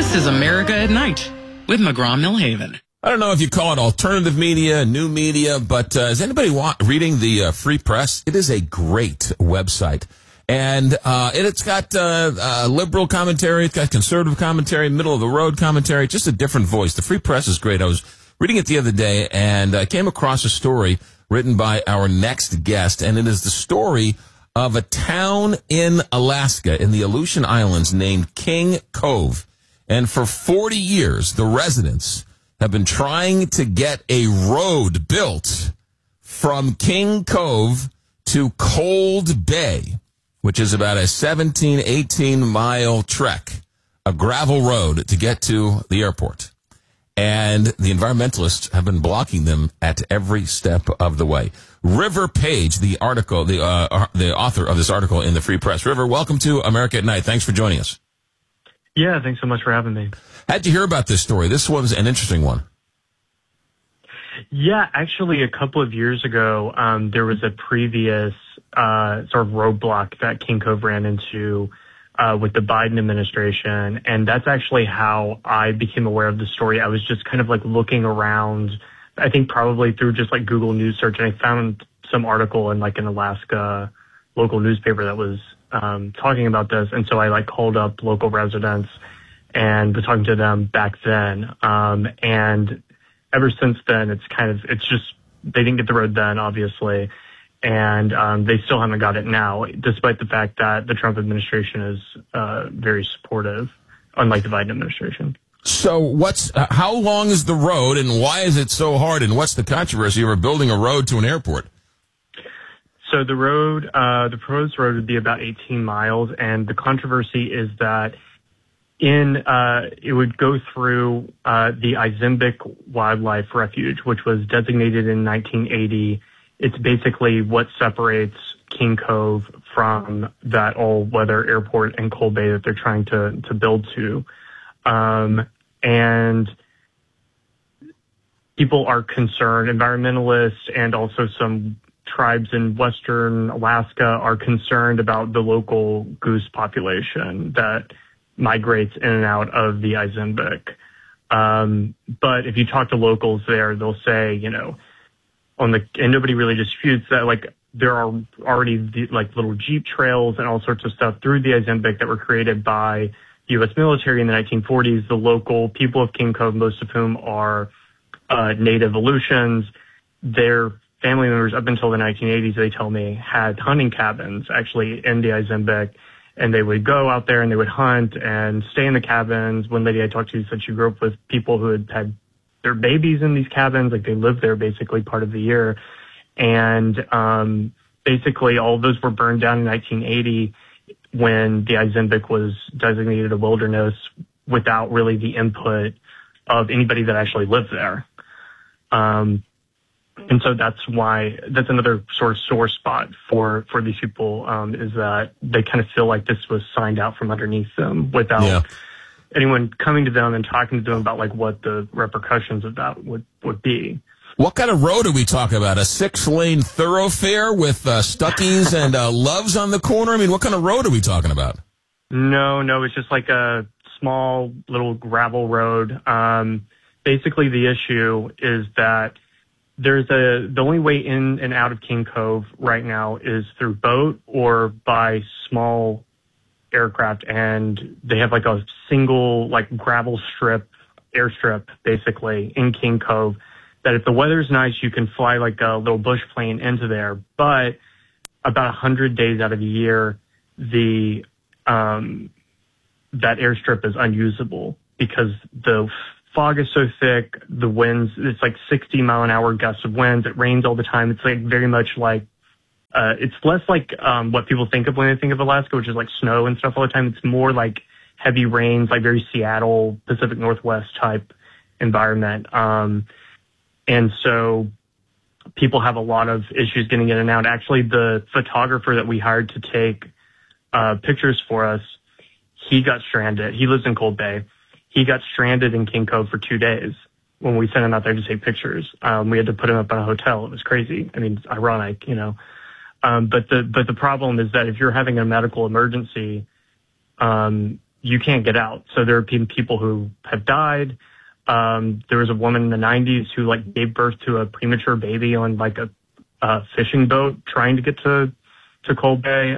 This is America at Night with McGraw-Millhaven. I don't know if you call it alternative media, new media, but is anybody reading the Free Press? It is a great website. And it's got liberal commentary, it's got conservative commentary, middle-of-the-road commentary, just a different voice. The Free Press is great. I was reading it the other day, and I came across a story written by our next guest, and it is the story of a town in Alaska, in the Aleutian Islands, named King Cove. And for 40 years, the residents have been trying to get a road built from King Cove to Cold Bay, which is about a 17, 18-mile trek, a gravel road to get to the airport. And the environmentalists have been blocking them at every step of the way. River Page, the author of this article in the Free Press. River, welcome to America at Night. Thanks for joining us. Yeah, thanks so much for having me. How'd you hear about this story? This one's an interesting one. Yeah, actually, a couple of years ago, there was a previous sort of roadblock that King Cove ran into with the Biden administration, and that's actually how I became aware of the story. I was just kind of like looking around, I think probably through just like Google News search, and I found some article in like an Alaska local newspaper that was talking about this, and so I like called up local residents and was talking to them back then. And ever since then, it's just, they didn't get the road then, obviously, and they still haven't got it now, despite the fact that the Trump administration is very supportive, unlike the Biden administration. So how long is the road, and why is it so hard, and what's the controversy over building a road to an airport? So the proposed road would be about 18 miles, and the controversy is that it would go through the Izembic Wildlife Refuge, which was designated in 1980. It's basically what separates King Cove from that all-weather airport in Cold Bay that they're trying to build to. And people are concerned, environmentalists and also some tribes in western Alaska are concerned about the local goose population that migrates in and out of the Izembic. But if you talk to locals there, they'll say, and nobody really disputes that, like, there are already little Jeep trails and all sorts of stuff through the Izembic that were created by the U.S. military in the 1940s. The local people of King Cove, most of whom are native Aleutians, their family members up until the 1980s, they tell me, had hunting cabins actually in the Izembic, and they would go out there and they would hunt and stay in the cabins. One lady I talked to said she grew up with people who had their babies in these cabins, like they lived there basically part of the year. And basically all of those were burned down in 1980 when the Izembic was designated a wilderness without really the input of anybody that actually lived there. And so that's another sort of sore spot for these people, is that they kind of feel like this was signed out from underneath them without anyone coming to them and talking to them about like what the repercussions of that would be. What kind of road are we talking about? A 6-lane thoroughfare with Stuckey's and Love's on the corner? I mean, what kind of road are we talking about? No, it's just like a small little gravel road. Basically, the issue is that the only way in and out of King Cove right now is through boat or by small aircraft, and they have like a single like gravel airstrip basically in King Cove that if the weather's nice, you can fly like a little bush plane into there. But about 100 days out of the year, that airstrip is unusable because the fog is so thick, the winds, it's like 60-mile-an-hour gusts of winds. It rains all the time. It's like very much like, it's less like what people think of when they think of Alaska, which is like snow and stuff all the time. It's more like heavy rains, like very Seattle, Pacific Northwest type environment. And so people have a lot of issues getting in and out. Actually, the photographer that we hired to take pictures for us, he got stranded. He lives in Cold Bay. He got stranded in King Cove for 2 days when we sent him out there to take pictures. We had to put him up in a hotel. It was crazy. I mean, it's ironic, But the problem is that if you're having a medical emergency, you can't get out. So there have been people who have died. There was a woman in the 90s who like gave birth to a premature baby on like a fishing boat trying to get to Cold Bay.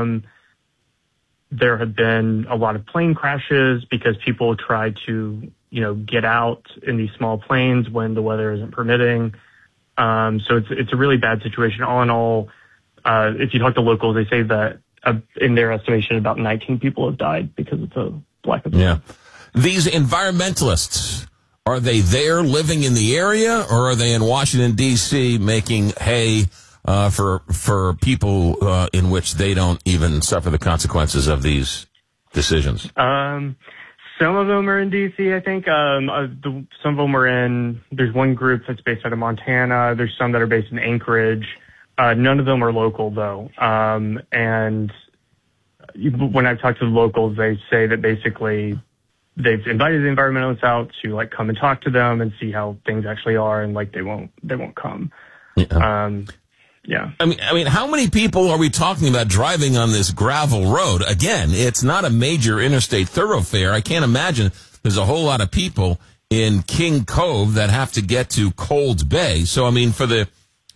There have been a lot of plane crashes because people try to, get out in these small planes when the weather isn't permitting. So it's a really bad situation. All in all, if you talk to locals, they say that in their estimation, about 19 people have died because of the lack of. Yeah. These environmentalists, are they there living in the area, or are they in Washington, D.C. making hay for people in which they don't even suffer the consequences of these decisions? Some of them are in D.C., I think. Some of them are there's one group that's based out of Montana. There's some that are based in Anchorage. None of them are local, though. And when I've talked to the locals, they say that basically they've invited the environmentalists out to like come and talk to them and see how things actually are, and like they won't come. Yeah. Yeah. I mean, how many people are we talking about driving on this gravel road? Again, it's not a major interstate thoroughfare. I can't imagine there's a whole lot of people in King Cove that have to get to Cold Bay. So, I mean, for the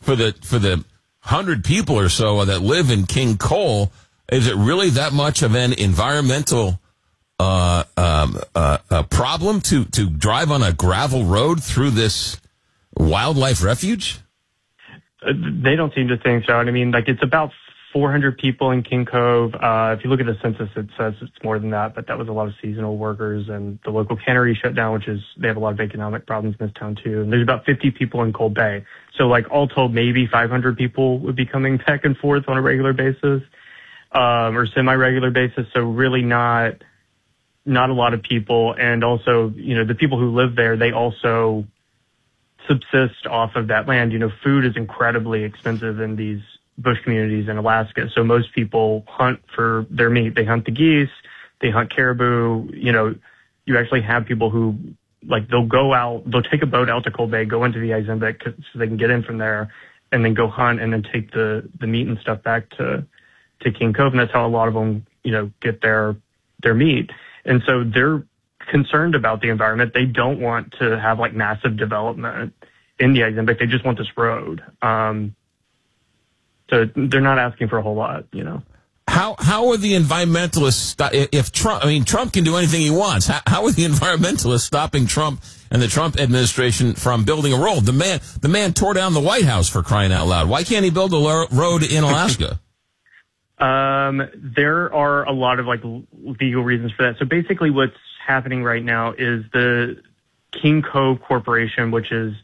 100 people or so that live in King Cole, is it really that much of an environmental problem to drive on a gravel road through this wildlife refuge? They don't seem to think so. And I mean, like, it's about 400 people in King Cove. If you look at the census, it says it's more than that, but that was a lot of seasonal workers, and the local cannery shut down, they have a lot of economic problems in this town too. And there's about 50 people in Cold Bay. So like all told, maybe 500 people would be coming back and forth on a regular basis, or semi-regular basis. So really not a lot of people. And also, the people who live there, they also subsist off of that land. Food is incredibly expensive in these bush communities in Alaska. So most people hunt for their meat. They hunt the geese, they hunt caribou. You actually have people who, like, they'll take a boat out to Cold Bay, go into the Izembeck so they can get in from there, and then go hunt and then take the meat and stuff back to King Cove. And that's how a lot of them, get their meat. And so they're concerned about the environment. They don't want to have like massive development in the Izembeck. They just want this road. So they're not asking for a whole lot, How are the environmentalists if Trump can do anything he wants? How are the environmentalists stopping Trump and the Trump administration from building a road? The man tore down the White House, for crying out loud. Why can't he build a road in Alaska? There are a lot of like legal reasons for that. So basically what's happening right now is the King Cove Corporation, which is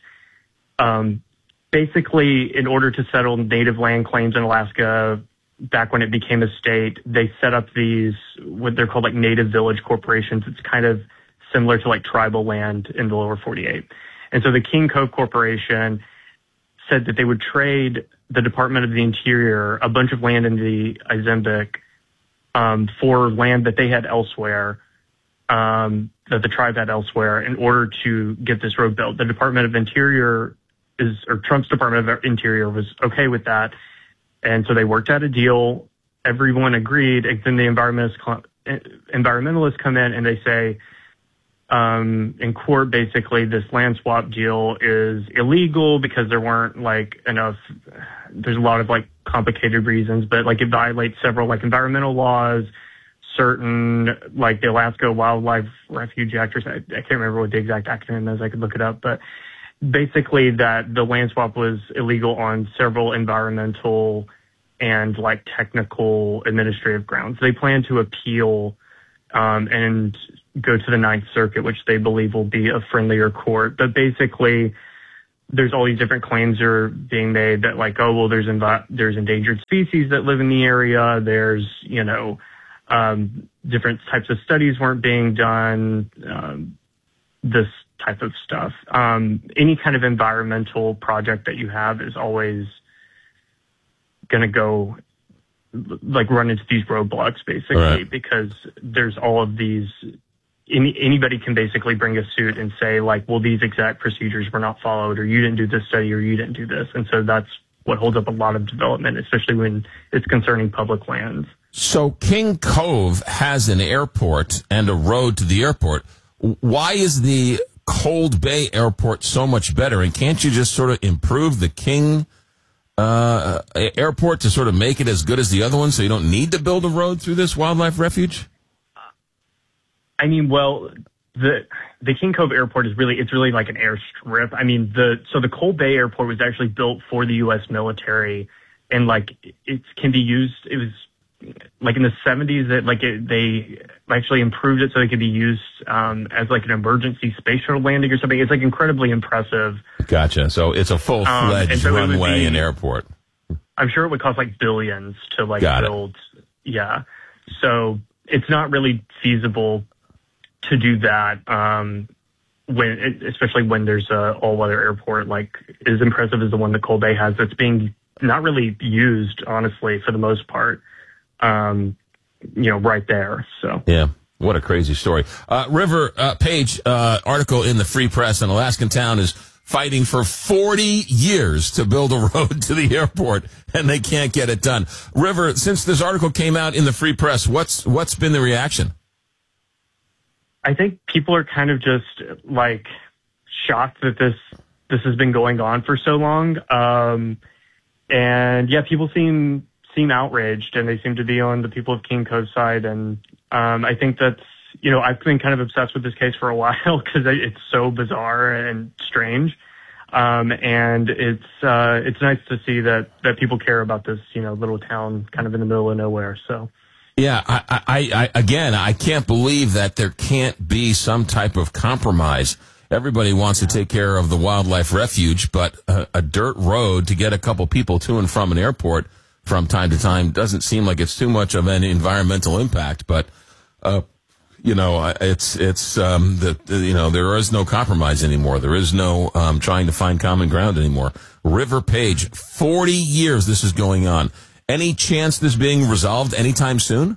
basically in order to settle native land claims in Alaska back when it became a state, they set up these, what they're called like native village corporations. It's kind of similar to like tribal land in the lower 48. And so the King Cove Corporation said that they would trade the Department of the Interior a bunch of land in the Izembeck for land that they had elsewhere, that the tribe had elsewhere, in order to get this road built. The Department of Interior Trump's Department of Interior was okay with that. And so they worked out a deal. Everyone agreed. And then the environmentalists come in and they say, in court, basically, this land swap deal is illegal because there weren't like enough. There's a lot of like complicated reasons, but like it violates several like environmental laws, certain like the Alaska Wildlife Refuge Act, or I can't remember what the exact acronym is. I could look it up, but basically that the land swap was illegal on several environmental and like technical administrative grounds. They plan to appeal and go to the Ninth Circuit, which they believe will be a friendlier court. But basically, there's all these different claims are being made that like, oh, well, there's endangered species that live in the area. There's, different types of studies weren't being done, this type of stuff. Any kind of environmental project that you have is always going to go like run into these roadblocks, basically, right, because there's all of these. Anybody can basically bring a suit and say like, well, these exact procedures were not followed, or you didn't do this study, or you didn't do this. And so that's what holds up a lot of development, especially when it's concerning public lands. So King Cove has an airport and a road to the airport. Why is the Cold Bay Airport so much better? And can't you just sort of improve the King airport to sort of make it as good as the other one so you don't need to build a road through this wildlife refuge? I mean, well, the King Cove Airport is really like an airstrip. I mean, the Cold Bay Airport was actually built for the U.S. military, and like it can be used. It was like in the 70s that they actually improved it so it could be used as like an emergency space shuttle landing or something. It's like incredibly impressive. Gotcha. So it's a full-fledged runway and airport. I'm sure it would cost like billions to like build. Yeah. So it's not really feasible to do that. Especially when there's a all-weather airport like as impressive as the one that Cold Bay has, that's being not really used, honestly, for the most part. Right there. So yeah, what a crazy story. River Page article in the Free Press: an Alaskan town is fighting for 40 years to build a road to the airport, and they can't get it done. River, since this article came out in the Free Press, what's been the reaction? I think people are kind of just like shocked that this has been going on for so long. And yeah, people seem outraged, and they seem to be on the people of King Cove's side. And I think that's, I've been kind of obsessed with this case for a while because it's so bizarre and strange. And it's nice to see that people care about this, little town kind of in the middle of nowhere. So. Yeah, I can't believe that there can't be some type of compromise. Everybody wants to take care of the wildlife refuge, but a dirt road to get a couple people to and from an airport from time to time doesn't seem like it's too much of an environmental impact. But there is no compromise anymore. There is no trying to find common ground anymore. River Page, 40 years this is going on. Any chance this being resolved anytime soon?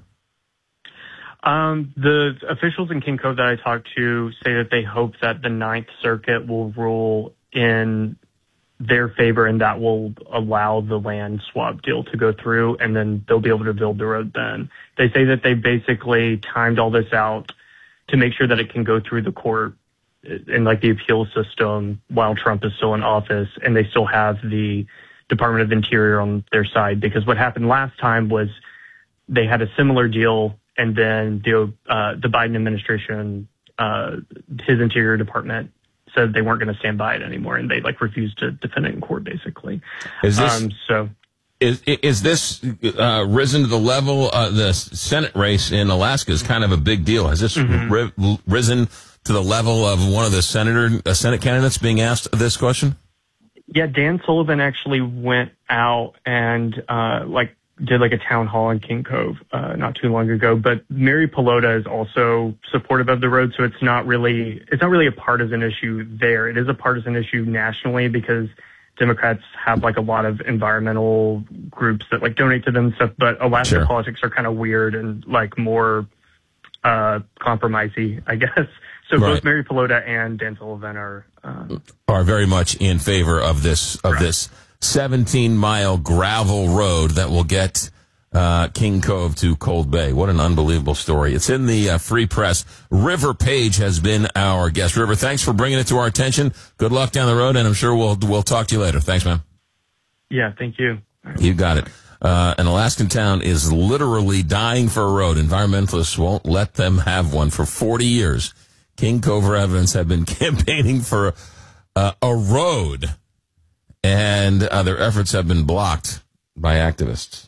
The officials in King Cove that I talked to say that they hope that the Ninth Circuit will rule in their favor, and that will allow the land swap deal to go through, and then they'll be able to build the road then. They say that they basically timed all this out to make sure that it can go through the court and like the appeal system while Trump is still in office, and they still have the Department of Interior on their side, because what happened last time was they had a similar deal, and then the Biden administration, his Interior Department, said they weren't going to stand by it anymore, and they refused to defend it in court, basically. Is this is this risen to the level? The Senate race in Alaska is kind of a big deal. Has this risen to the level of one of the Senate candidates being asked this question? Yeah, Dan Sullivan actually went out and did a town hall in King Cove not too long ago. But Mary Pelota is also supportive of the road, so it's not really a partisan issue there. It is a partisan issue nationally because Democrats have a lot of environmental groups that donate to them and stuff. But Alaska politics are kind of weird and more compromisey, I guess. So both Mary Pelota and Dan Sullivan are very much in favor of this 17-mile gravel road that will get King Cove to Cold Bay. What an unbelievable story! It's in the Free Press. River Page has been our guest. River, thanks for bringing it to our attention. Good luck down the road, and I'm sure we'll talk to you later. Thanks, man. Yeah, thank you. You got it. An Alaskan town is literally dying for a road. Environmentalists won't let them have one for 40 years. King Cove residents have been campaigning for a road, and their efforts have been blocked by activists.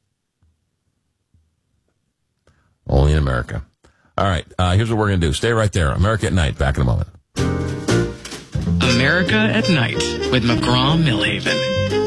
Only in America. All right, here's what we're going to do. Stay right there. America at Night. Back in a moment. America at Night with McGraw-Milhaven.